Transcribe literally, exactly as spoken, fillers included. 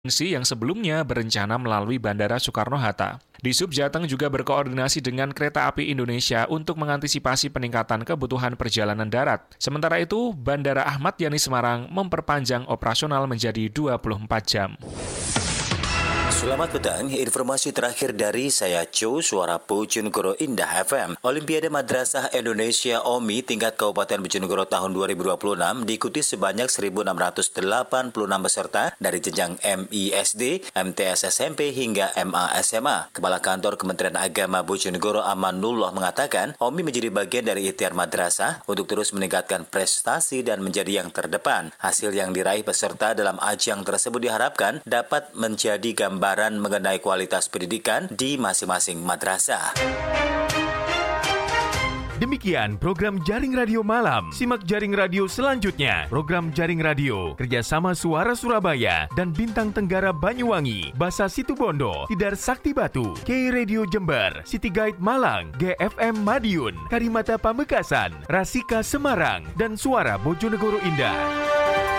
yang sebelumnya berencana melalui Bandara Soekarno-Hatta. Disub Jateng juga berkoordinasi dengan Kereta Api Indonesia untuk mengantisipasi peningkatan kebutuhan perjalanan darat. Sementara itu, Bandara Ahmad Yani Semarang memperpanjang operasional menjadi dua puluh empat jam. Selamat petang, informasi terakhir dari saya Cho, Suara Bojonegoro Indah F M. Olimpiade Madrasah Indonesia O M I tingkat Kabupaten Bojonegoro tahun dua ribu dua puluh enam diikuti sebanyak seribu enam ratus delapan puluh enam peserta dari jenjang M I S D, M T S S M P hingga M A S M A. Kepala Kantor Kementerian Agama Bojonegoro Amanullah mengatakan O M I menjadi bagian dari ikhtiar madrasah untuk terus meningkatkan prestasi dan menjadi yang terdepan. Hasil yang diraih peserta dalam ajang tersebut diharapkan dapat menjadi gambaran mengenai kualitas pendidikan di masing-masing madrasah. Demikian program Jaring Radio Malam. Simak Jaring Radio selanjutnya. Program Jaring Radio kerjasama Suara Surabaya dan Bintang Tenggara Banyuwangi, Basa Situbondo, Tidar Sakti Batu, K Radio Jember, City Guide Malang, G F M Madiun, Karimata Pamekasan, Rasika Semarang, dan Suara Bojonegoro Indah.